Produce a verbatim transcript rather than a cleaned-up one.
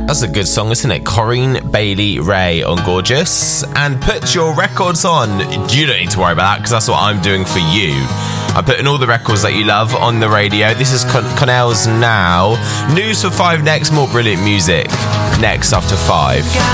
That's a good song, isn't it? Corinne Bailey Rae on Gorgeous. And put your records on. You don't need to worry about that because that's what I'm doing for you. I'm putting all the records that you love on the radio. This is Con- Connell's Now. News for five next. More brilliant music next after five.